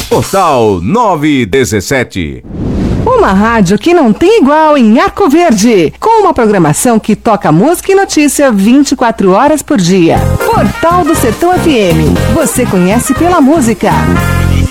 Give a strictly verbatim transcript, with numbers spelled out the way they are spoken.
Portal nove dezessete. Uma rádio que não tem igual em Arco Verde, com uma programação que toca música e notícia vinte e quatro horas por dia. Portal do Sertão F M. Você conhece pela música.